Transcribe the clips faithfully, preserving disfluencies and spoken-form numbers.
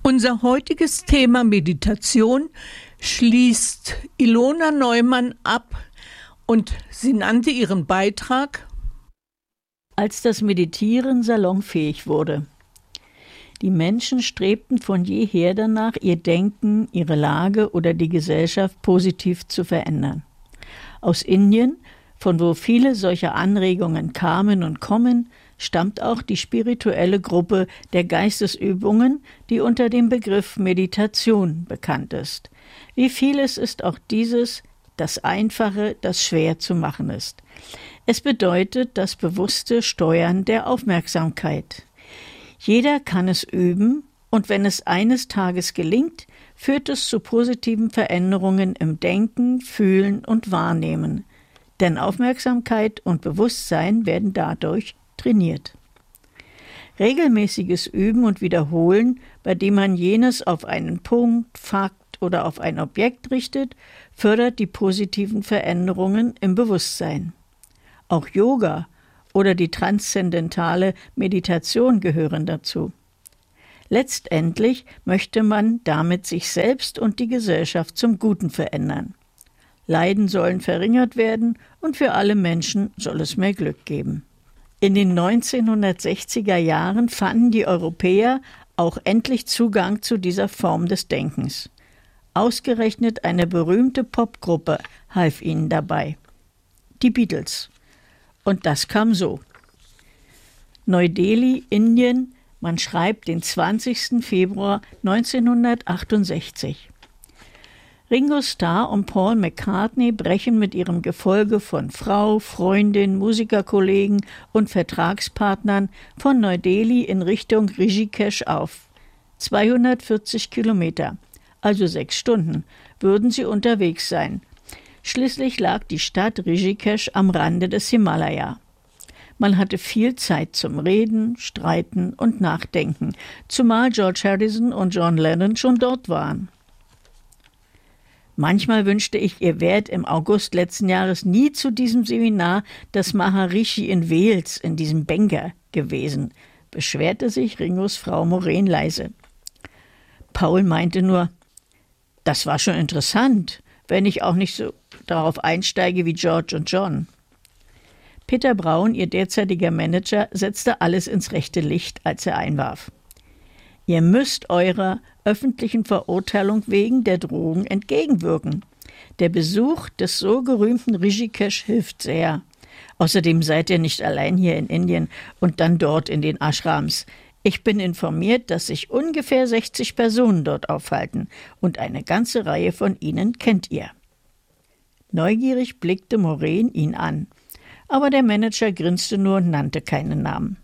Unser heutiges Thema Meditation schließt Ilona Neumann ab und sie nannte ihren Beitrag Als das Meditieren salonfähig wurde. Die Menschen strebten von jeher danach, ihr Denken, ihre Lage oder die Gesellschaft positiv zu verändern. Aus Indien, von wo viele solcher Anregungen kamen und kommen, stammt auch die spirituelle Gruppe der Geistesübungen, die unter dem Begriff Meditation bekannt ist. Wie vieles ist auch dieses das Einfache, das schwer zu machen ist. Es bedeutet das bewusste Steuern der Aufmerksamkeit. Jeder kann es üben, und wenn es eines Tages gelingt, führt es zu positiven Veränderungen im Denken, Fühlen und Wahrnehmen. Denn Aufmerksamkeit und Bewusstsein werden dadurch trainiert. Regelmäßiges Üben und Wiederholen, bei dem man jenes auf einen Punkt, Fakt oder auf ein Objekt richtet, fördert die positiven Veränderungen im Bewusstsein. Auch Yoga oder die transzendentale Meditation gehören dazu. Letztendlich möchte man damit sich selbst und die Gesellschaft zum Guten verändern. Leiden sollen verringert werden und für alle Menschen soll es mehr Glück geben. In den neunzehnhundertsechziger Jahren fanden die Europäer auch endlich Zugang zu dieser Form des Denkens. Ausgerechnet eine berühmte Popgruppe half ihnen dabei. Die Beatles. Und das kam so. Neu-Delhi, Indien, man schreibt den zwanzigsten Februar neunzehnhundertachtundsechzig. Ringo Starr und Paul McCartney brechen mit ihrem Gefolge von Frau, Freundin, Musikerkollegen und Vertragspartnern von Neu-Delhi in Richtung Rishikesh auf. zweihundertvierzig Kilometer, also sechs Stunden, würden sie unterwegs sein. Schließlich lag die Stadt Rishikesh am Rande des Himalaya. Man hatte viel Zeit zum Reden, Streiten und Nachdenken, zumal George Harrison und John Lennon schon dort waren. Manchmal wünschte ich, ihr wärt im August letzten Jahres nie zu diesem Seminar des Maharishi in Wales, in diesem Bangor, gewesen, beschwerte sich Ringos Frau Maureen leise. Paul meinte nur, das war schon interessant, wenn ich auch nicht so darauf einsteige wie George und John. Peter Braun, ihr derzeitiger Manager, setzte alles ins rechte Licht, als er einwarf. Ihr müsst eurer öffentlichen Verurteilung wegen der Drogen entgegenwirken. Der Besuch des so gerühmten Rishikesh hilft sehr. Außerdem seid ihr nicht allein hier in Indien und dann dort in den Ashrams. Ich bin informiert, dass sich ungefähr sechzig Personen dort aufhalten und eine ganze Reihe von ihnen kennt ihr. Neugierig blickte Maureen ihn an, aber der Manager grinste nur und nannte keinen Namen.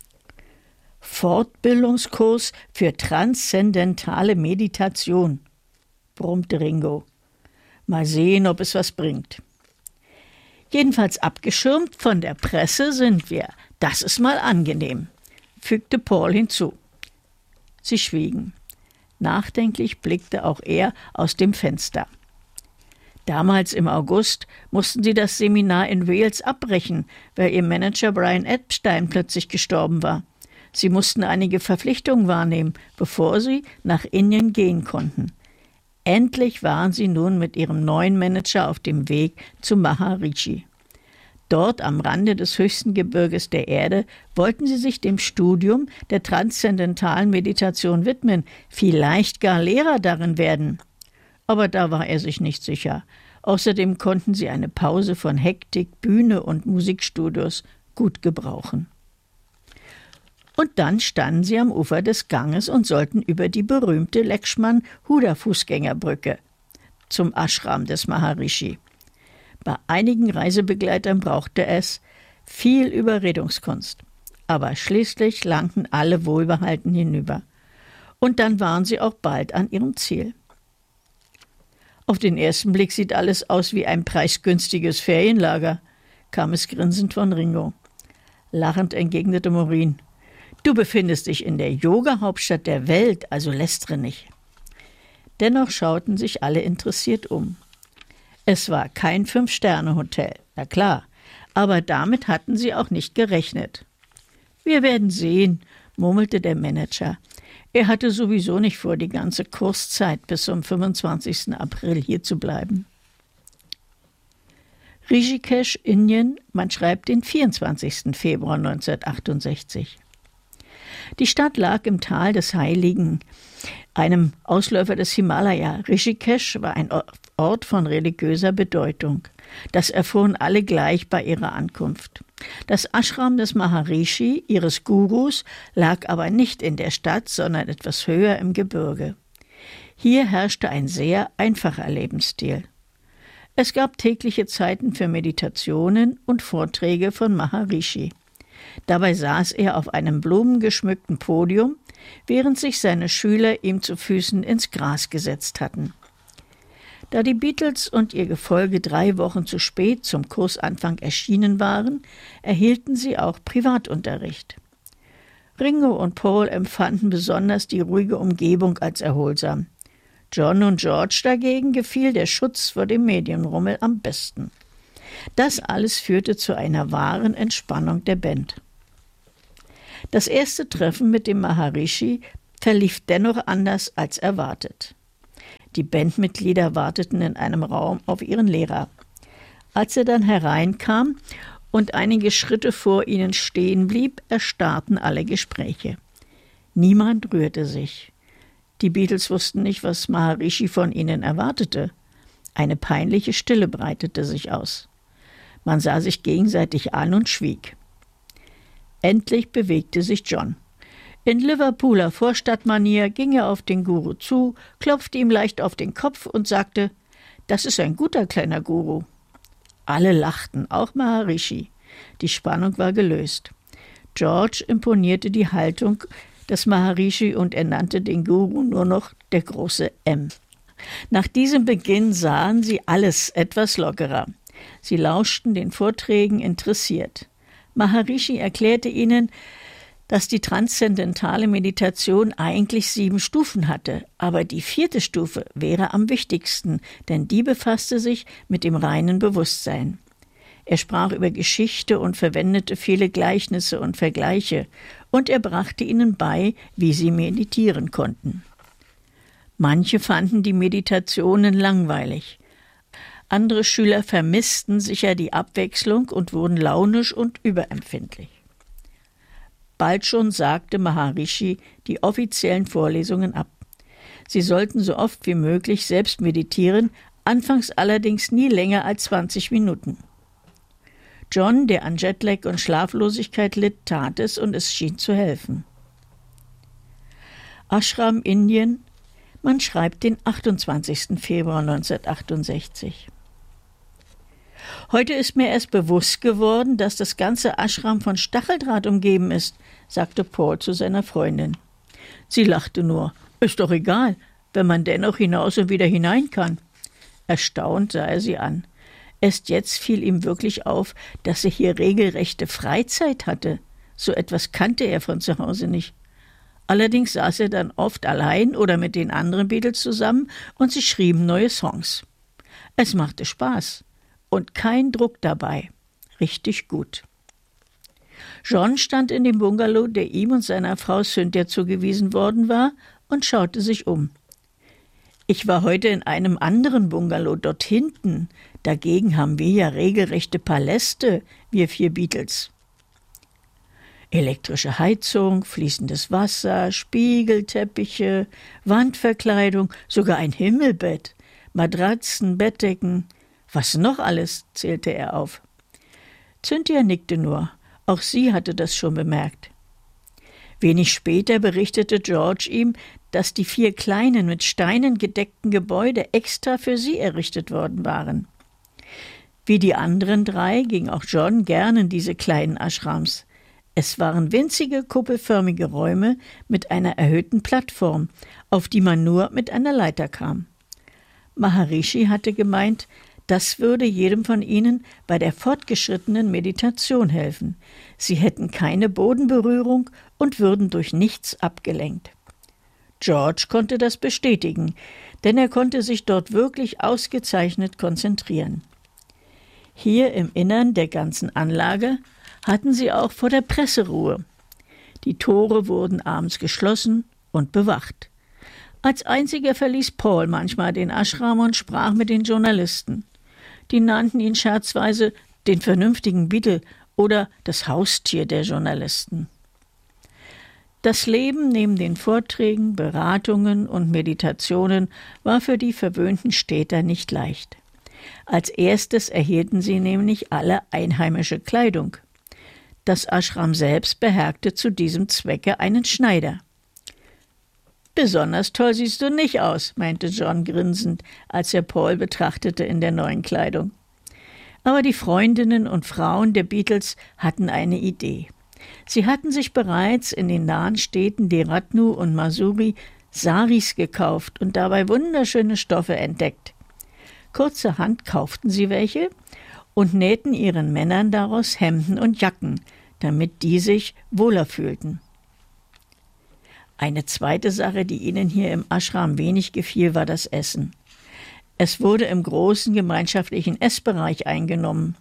Fortbildungskurs für transzendentale Meditation, brummte Ringo. Mal sehen, ob es was bringt. Jedenfalls abgeschirmt von der Presse sind wir. Das ist mal angenehm, fügte Paul hinzu. Sie schwiegen. Nachdenklich blickte auch er aus dem Fenster. Damals im August mussten sie das Seminar in Wales abbrechen, weil ihr Manager Brian Epstein plötzlich gestorben war. Sie mussten einige Verpflichtungen wahrnehmen, bevor sie nach Indien gehen konnten. Endlich waren sie nun mit ihrem neuen Manager auf dem Weg zu Maharishi. Dort am Rande des höchsten Gebirges der Erde wollten sie sich dem Studium der transzendentalen Meditation widmen, vielleicht gar Lehrer darin werden. Aber da war er sich nicht sicher. Außerdem konnten sie eine Pause von Hektik, Bühne und Musikstudios gut gebrauchen. Und dann standen sie am Ufer des Ganges und sollten über die berühmte Lakshman-Huda-Fußgängerbrücke zum Ashram des Maharishi. Bei einigen Reisebegleitern brauchte es viel Überredungskunst. Aber schließlich langten alle wohlbehalten hinüber. Und dann waren sie auch bald an ihrem Ziel. Auf den ersten Blick sieht alles aus wie ein preisgünstiges Ferienlager, kam es grinsend von Ringo. Lachend entgegnete Maureen. Du befindest dich in der Yoga-Hauptstadt der Welt, also lästere nicht. Dennoch schauten sich alle interessiert um. Es war kein Fünf-Sterne-Hotel, na klar, aber damit hatten sie auch nicht gerechnet. Wir werden sehen, murmelte der Manager. Er hatte sowieso nicht vor, die ganze Kurszeit bis zum fünfundzwanzigsten April hier zu bleiben. Rishikesh, Indien, man schreibt den vierundzwanzigsten Februar neunzehnhundertachtundsechzig. Die Stadt lag im Tal des Heiligen, einem Ausläufer des Himalaya. Rishikesh war ein Ort von religiöser Bedeutung. Das erfuhren alle gleich bei ihrer Ankunft. Das Ashram des Maharishi, ihres Gurus, lag aber nicht in der Stadt, sondern etwas höher im Gebirge. Hier herrschte ein sehr einfacher Lebensstil. Es gab tägliche Zeiten für Meditationen und Vorträge von Maharishi. Dabei saß er auf einem blumengeschmückten Podium, während sich seine Schüler ihm zu Füßen ins Gras gesetzt hatten. Da die Beatles und ihr Gefolge drei Wochen zu spät zum Kursanfang erschienen waren, erhielten sie auch Privatunterricht. Ringo und Paul empfanden besonders die ruhige Umgebung als erholsam. John und George dagegen gefiel der Schutz vor dem Medienrummel am besten. Das alles führte zu einer wahren Entspannung der Band. Das erste Treffen mit dem Maharishi verlief dennoch anders als erwartet. Die Bandmitglieder warteten in einem Raum auf ihren Lehrer. Als er dann hereinkam und einige Schritte vor ihnen stehen blieb, erstarrten alle Gespräche. Niemand rührte sich. Die Beatles wussten nicht, was Maharishi von ihnen erwartete. Eine peinliche Stille breitete sich aus. Man sah sich gegenseitig an und schwieg. Endlich bewegte sich John. In Liverpooler Vorstadtmanier ging er auf den Guru zu, klopfte ihm leicht auf den Kopf und sagte: »Das ist ein guter kleiner Guru.« Alle lachten, auch Maharishi. Die Spannung war gelöst. George imponierte die Haltung des Maharishi und er nannte den Guru nur noch der große M. Nach diesem Beginn sahen sie alles etwas lockerer. Sie lauschten den Vorträgen interessiert. Maharishi erklärte ihnen, dass die transzendentale Meditation eigentlich sieben Stufen hatte, aber die vierte Stufe wäre am wichtigsten, denn die befasste sich mit dem reinen Bewusstsein. Er sprach über Geschichte und verwendete viele Gleichnisse und Vergleiche, und er brachte ihnen bei, wie sie meditieren konnten. Manche fanden die Meditationen langweilig. Andere Schüler vermissten sicher die Abwechslung und wurden launisch und überempfindlich. Bald schon sagte Maharishi die offiziellen Vorlesungen ab. Sie sollten so oft wie möglich selbst meditieren, anfangs allerdings nie länger als zwanzig Minuten. John, der an Jetlag und Schlaflosigkeit litt, tat es und es schien zu helfen. Ashram, Indien, man schreibt den achtundzwanzigsten Februar neunzehnhundertachtundsechzig. »Heute ist mir erst bewusst geworden, dass das ganze Ashram von Stacheldraht umgeben ist«, sagte Paul zu seiner Freundin. Sie lachte nur. »Ist doch egal, wenn man dennoch hinaus und wieder hinein kann.« Erstaunt sah er sie an. Erst jetzt fiel ihm wirklich auf, dass er hier regelrechte Freizeit hatte. So etwas kannte er von zu Hause nicht. Allerdings saß er dann oft allein oder mit den anderen Beatles zusammen und sie schrieben neue Songs. Es machte Spaß. Und kein Druck dabei. Richtig gut. John stand in dem Bungalow, der ihm und seiner Frau Cynthia zugewiesen worden war, und schaute sich um. »Ich war heute in einem anderen Bungalow dort hinten. Dagegen haben wir ja regelrechte Paläste, wir vier Beatles.« Elektrische Heizung, fließendes Wasser, Spiegelteppiche, Wandverkleidung, sogar ein Himmelbett, Matratzen, Bettdecken. Was noch alles, zählte er auf. Cynthia nickte nur. Auch sie hatte das schon bemerkt. Wenig später berichtete George ihm, dass die vier kleinen, mit Steinen gedeckten Gebäude extra für sie errichtet worden waren. Wie die anderen drei ging auch John gern in diese kleinen Ashrams. Es waren winzige, kuppelförmige Räume mit einer erhöhten Plattform, auf die man nur mit einer Leiter kam. Maharishi hatte gemeint, das würde jedem von ihnen bei der fortgeschrittenen Meditation helfen. Sie hätten keine Bodenberührung und würden durch nichts abgelenkt. George konnte das bestätigen, denn er konnte sich dort wirklich ausgezeichnet konzentrieren. Hier im Innern der ganzen Anlage hatten sie auch vor der Presse Ruhe. Die Tore wurden abends geschlossen und bewacht. Als einziger verließ Paul manchmal den Ashram und sprach mit den Journalisten. Die nannten ihn scherzweise den vernünftigen Beatle oder das Haustier der Journalisten. Das Leben neben den Vorträgen, Beratungen und Meditationen war für die verwöhnten Städter nicht leicht. Als erstes erhielten sie nämlich alle einheimische Kleidung. Das Ashram selbst beherbergte zu diesem Zwecke einen Schneider. »Besonders toll siehst du nicht aus«, meinte John grinsend, als er Paul betrachtete in der neuen Kleidung. Aber die Freundinnen und Frauen der Beatles hatten eine Idee. Sie hatten sich bereits in den nahen Städten Dehradun und Mussoorie Saris gekauft und dabei wunderschöne Stoffe entdeckt. Kurzerhand kauften sie welche und nähten ihren Männern daraus Hemden und Jacken, damit die sich wohler fühlten. Eine zweite Sache, die ihnen hier im Ashram wenig gefiel, war das Essen. Es wurde im großen gemeinschaftlichen Essbereich eingenommen.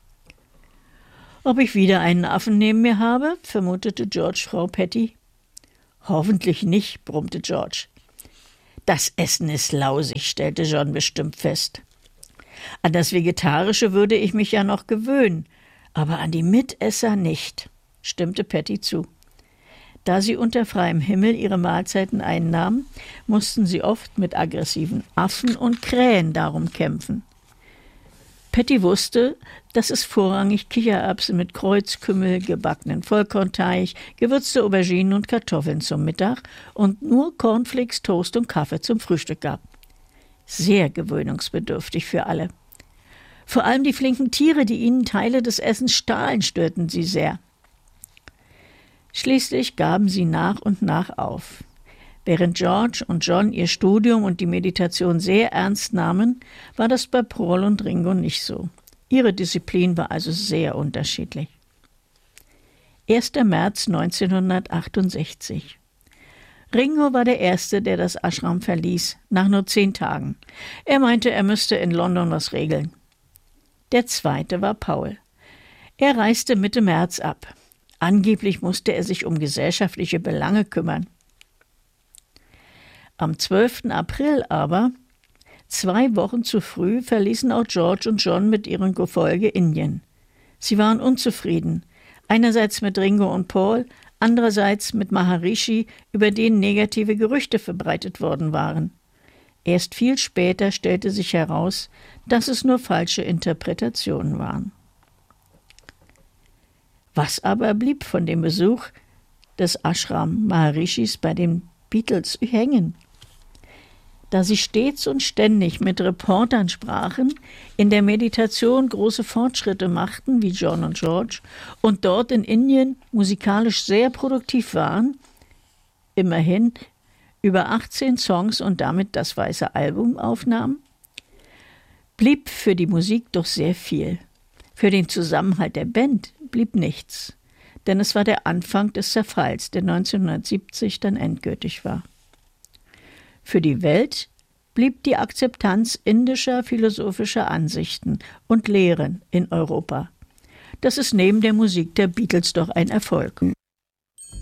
»Ob ich wieder einen Affen neben mir habe?« vermutete George Frau Petty. »Hoffentlich nicht«, brummte George. »Das Essen ist lausig«, stellte John bestimmt fest. »An das Vegetarische würde ich mich ja noch gewöhnen, aber an die Mitesser nicht«, stimmte Petty zu. Da sie unter freiem Himmel ihre Mahlzeiten einnahmen, mussten sie oft mit aggressiven Affen und Krähen darum kämpfen. Petty wusste, dass es vorrangig Kichererbsen mit Kreuzkümmel, gebackenen Vollkornteig, gewürzte Auberginen und Kartoffeln zum Mittag und nur Cornflakes, Toast und Kaffee zum Frühstück gab. Sehr gewöhnungsbedürftig für alle. Vor allem die flinken Tiere, die ihnen Teile des Essens stahlen, störten sie sehr. Schließlich gaben sie nach und nach auf. Während George und John ihr Studium und die Meditation sehr ernst nahmen, war das bei Paul und Ringo nicht so. Ihre Disziplin war also sehr unterschiedlich. erster März neunzehnhundertachtundsechzig. Ringo war der Erste, der das Ashram verließ, nach nur zehn Tagen. Er meinte, er müsste in London was regeln. Der Zweite war Paul. Er reiste Mitte März ab. Angeblich musste er sich um gesellschaftliche Belange kümmern. Am zwölften April aber, zwei Wochen zu früh, verließen auch George und John mit ihrem Gefolge Indien. Sie waren unzufrieden, einerseits mit Ringo und Paul, andererseits mit Maharishi, über den negative Gerüchte verbreitet worden waren. Erst viel später stellte sich heraus, dass es nur falsche Interpretationen waren. Was aber blieb von dem Besuch des Ashram Maharishis bei den Beatles hängen? Da sie stets und ständig mit Reportern sprachen, in der Meditation große Fortschritte machten, wie John und George, und dort in Indien musikalisch sehr produktiv waren, immerhin über achtzehn Songs und damit das weiße Album aufnahmen, blieb für die Musik doch sehr viel. Für den Zusammenhalt der Band blieb nichts, denn es war der Anfang des Zerfalls, der neunzehnhundertsiebzig dann endgültig war. Für die Welt blieb die Akzeptanz indischer philosophischer Ansichten und Lehren in Europa. Das ist neben der Musik der Beatles doch ein Erfolg.